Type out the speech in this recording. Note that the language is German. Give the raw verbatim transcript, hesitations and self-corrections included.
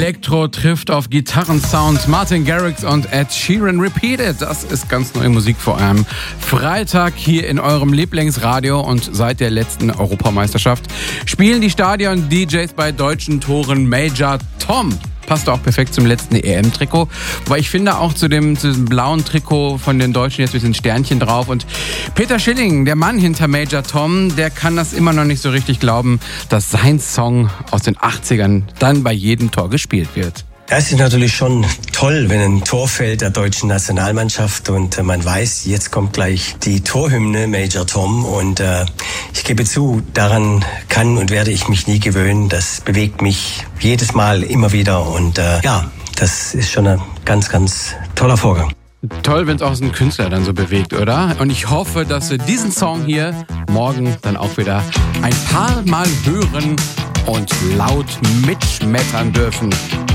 Elektro trifft auf Gitarrensound. Martin Garrix und Ed Sheeran Repeated. Das ist ganz neue Musik vor einem Freitag hier in eurem Lieblingsradio. Und seit der letzten Europameisterschaft spielen die Stadion-D Js bei deutschen Toren Major Tom. Passt auch perfekt zum letzten E M-Trikot. Weil ich finde auch zu dem, zu dem blauen Trikot von den Deutschen jetzt mit den Sternchen drauf. Und Peter Schilling, der Mann hinter Major Tom, der kann das immer noch nicht so richtig glauben, dass sein Song aus den achtzigern dann bei jedem Tor gespielt wird. Das ist natürlich schon toll, wenn ein Tor fällt der deutschen Nationalmannschaft und äh, man weiß, jetzt kommt gleich die Torhymne Major Tom und äh, ich gebe zu, daran kann und werde ich mich nie gewöhnen. Das bewegt mich jedes Mal immer wieder und äh, ja, das ist schon ein ganz, ganz toller Vorgang. Toll, wenn es auch so ein Künstler dann so bewegt, oder? Und ich hoffe, dass wir diesen Song hier morgen dann auch wieder ein paar Mal hören und laut mitschmettern dürfen.